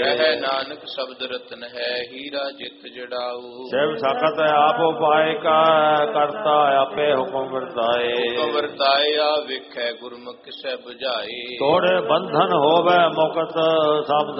ਰਹਿ ਨਾਨਕ ਸ਼ਬਦ ਰਤਨ ਹੈ ਹੀਰਾ ਜਿਤ ਜੜਾਊ। ਸਿਵ ਸਖਤ ਆਪ ਉਪਾਇ ਕਾ ਕਰਤਾ ਆਪੇ ਹੁਕਮ ਵਰਤਾਏ। ਹੁਕਮ ਵਰਤਾਏ ਆ ਵੇਖੈ ਗੁਰਮੁਖ ਕਿਸੈ 부ਝਾਏ। ਤੋੜੇ ਬੰਧਨ ਹੋਵੇ ਮੁਕਤ ਸਭ